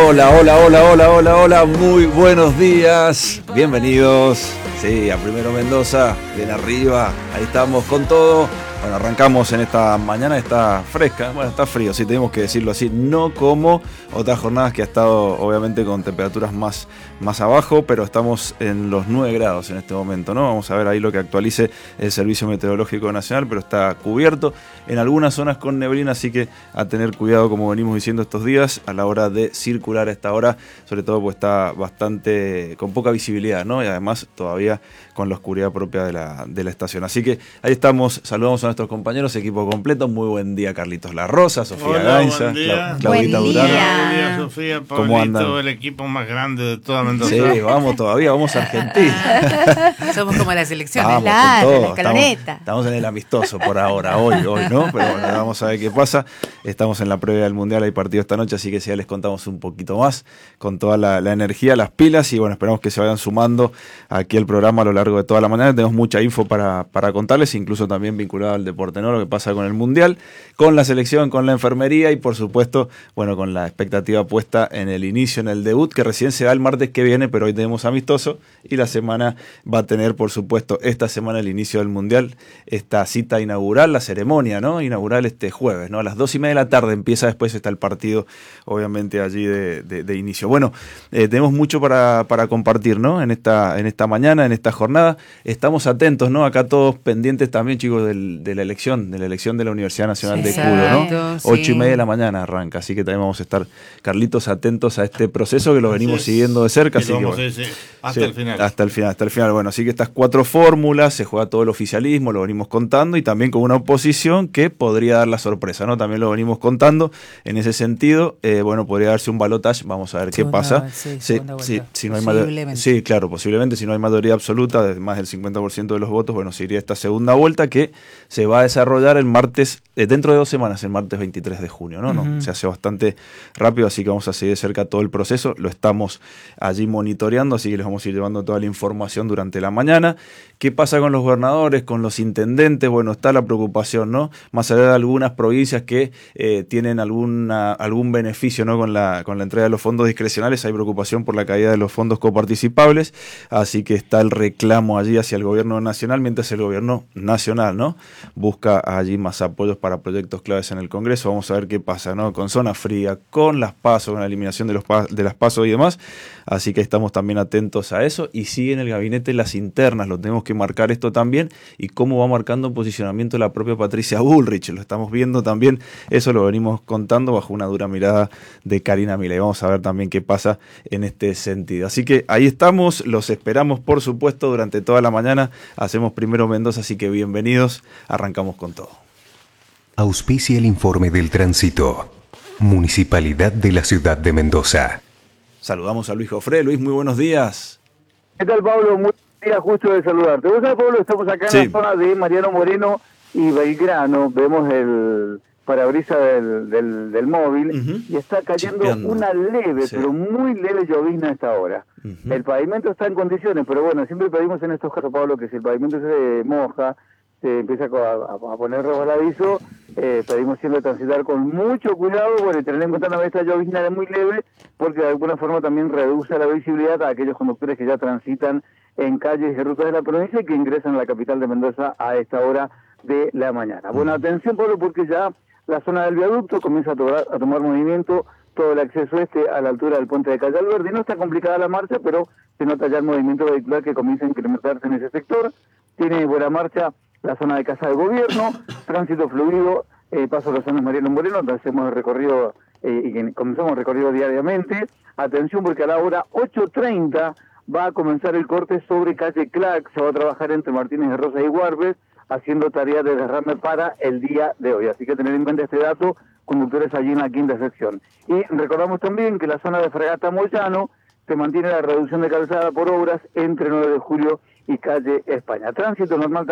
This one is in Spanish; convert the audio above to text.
Hola, hola, hola, hola, hola, hola, muy buenos días, bienvenidos, sí, a Primero Mendoza, bien arriba, ahí estamos con todo. Bueno, arrancamos en esta mañana, está fresca, bueno, está frío, sí, tenemos que decirlo así, no como otras jornadas que ha estado obviamente con temperaturas más abajo, pero estamos en los 9 grados en este momento, ¿no? Vamos a ver ahí lo que actualice el Servicio Meteorológico Nacional, pero está cubierto en algunas zonas con neblina, así que a tener cuidado, como venimos diciendo estos días, a la hora de circular a esta hora, sobre todo pues está bastante con poca visibilidad, ¿no? Y además todavía con la oscuridad propia de la estación. Así que ahí estamos, saludamos a nuestros compañeros, equipo completo. Muy buen día, Carlitos La Rosa, Sofía Gainza, Claudita Durán. Buen día, Sofía, Pablito, el equipo más grande de toda Mendoza. Sí, vamos todavía, vamos a Argentina. Somos como la selección, vamos, claro, la escaloneta. Estamos en el amistoso por ahora, hoy, ¿no? Pero bueno, vamos a ver qué pasa. Estamos en la previa del Mundial, hay partido esta noche, así que ya les contamos un poquito más, con toda la energía, las pilas, y bueno, esperamos que se vayan sumando aquí el programa a lo largo de toda la mañana. Tenemos mucha info para contarles, incluso también vinculado al deporte, ¿no? Lo que pasa con el Mundial, con la selección, con la enfermería y por supuesto, bueno, con la expectativa puesta en el inicio, en el debut, que recién se da el martes que viene, pero hoy tenemos amistoso y la semana va a tener, por supuesto, esta semana el inicio del Mundial, esta cita inaugural, la ceremonia, ¿no? Inaugural este jueves, ¿no? A las 2:30 de la tarde empieza, después está el partido, obviamente, allí de inicio. Bueno, tenemos mucho para compartir, ¿no? En esta mañana, en esta jornada. Estamos atentos, ¿no? Acá todos pendientes también, chicos, de la elección de la Universidad Nacional de Culo, ¿no? Sí. 8:30 de la mañana arranca, así que también vamos a estar, Carlitos, atentos a este proceso que lo venimos siguiendo de cerca. Así que, bueno, hasta el final. Hasta el final. Bueno, así que estas 4 fórmulas, se juega todo el oficialismo, lo venimos contando, y también con una oposición que podría dar la sorpresa, ¿no? También lo venimos contando. En ese sentido, bueno, podría darse un balotaje, vamos a ver qué pasa. Si no hay mayoría, sí, claro, posiblemente, si no hay mayoría absoluta de más del 50% de los votos, bueno, se iría esta segunda vuelta que se va a desarrollar el martes, dentro de 2 semanas, el martes 23 de junio, ¿no? Uh-huh. Se hace bastante rápido, así que vamos a seguir de cerca todo el proceso, lo estamos allí monitoreando, así que les vamos a ir llevando toda la información durante la mañana. ¿Qué pasa con los gobernadores, con los intendentes? Bueno, está la preocupación, ¿no? Más allá de algunas provincias que tienen algún beneficio, ¿no? Con la entrega de los fondos discrecionales, hay preocupación por la caída de los fondos coparticipables, así que está el reclamo allí hacia el gobierno nacional, mientras el gobierno nacional, ¿no? Busca allí más apoyos para proyectos claves en el Congreso. Vamos a ver qué pasa, ¿no? Con zona fría, con las PASO, con la eliminación de las PASO y demás, así que estamos también atentos a eso. Y sigue en el gabinete las internas, lo tenemos que marcar esto también, y cómo va marcando posicionamiento la propia Patricia Bullrich, lo estamos viendo también, eso lo venimos contando bajo una dura mirada de Karina Milei. Vamos a ver también qué pasa en este sentido. Así que ahí estamos, los esperamos por supuesto durante toda la mañana, hacemos Primero Mendoza, así que bienvenidos, arrancamos con todo. Auspicia el informe del tránsito. Municipalidad de la Ciudad de Mendoza. Saludamos a Luis Jofré. Luis, muy buenos días. ¿Qué tal, Pablo? Muy día, justo de saludarte. ¿Vos sabés, Pablo? Estamos acá en la zona de Mariano Moreno y Belgrano. Vemos el parabrisas del móvil, y está cayendo una leve, pero muy leve llovizna a esta hora. El pavimento está en condiciones, pero bueno, siempre pedimos en estos casos, Pablo, que si el pavimento se moja, se empieza a poner resbaladizo, pedimos siempre transitar con mucho cuidado, bueno, y tener en cuenta una vez esta llovizna de muy leve, porque de alguna forma también reduce la visibilidad a aquellos conductores que ya transitan en calles y rutas de la provincia y que ingresan a la capital de Mendoza a esta hora de la mañana. Bueno, atención, Pablo, porque ya la zona del viaducto comienza a tomar movimiento, todo el acceso a la altura del puente de Calle Alberdi. No está complicada la marcha, pero se nota ya el movimiento vehicular que comienza a incrementarse en ese sector. Tiene buena marcha la zona de Casa de Gobierno, tránsito fluido, paso a la zona de Mariano Moreno, donde hacemos el recorrido y que comenzamos el recorrido diariamente. Atención, porque a la hora 8:30 va a comenzar el corte sobre calle Clac, se va a trabajar entre Martínez de Rosa y Guarbes, haciendo tareas de derrame para el día de hoy. Así que tener en cuenta este dato, conductores allí en la quinta sección. Y recordamos también que la zona de Fragata Moyano se mantiene la reducción de calzada por obras entre 9 de julio y calle España. Tránsito normal